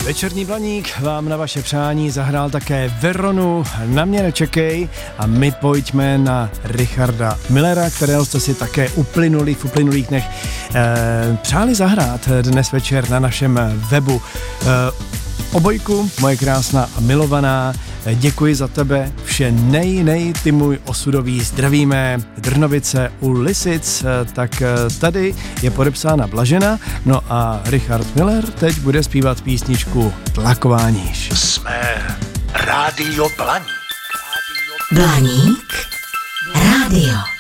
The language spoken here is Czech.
Večerní Blaník vám na vaše přání zahrál také Veronu, Na mě nečekej, a my pojďme na Richarda Millera, kterého jste si také v uplynulých dnech přáli zahrát dnes večer na našem webu. Obojku, moje krásná a milovaná, děkuji za tebe, vše ty můj osudový, zdravíme Drnovice u Lisic, tak tady je podepsána Blažena, no a Richard Miller teď bude zpívat písničku Tlakováníš. Jsme Rádio Blaník. Blaník, rádio.